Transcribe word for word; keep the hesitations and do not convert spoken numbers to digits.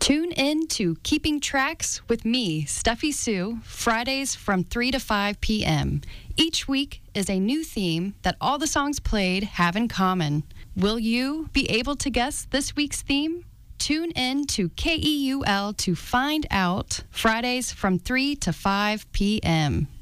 Tune in to Keeping Tracks with me, Steffi Sue, Fridays from three to five p.m. Each week is a new theme that all the songs played have in common. Will you be able to guess this week's theme? Tune in to K E U L to find out, Fridays from three to five p.m.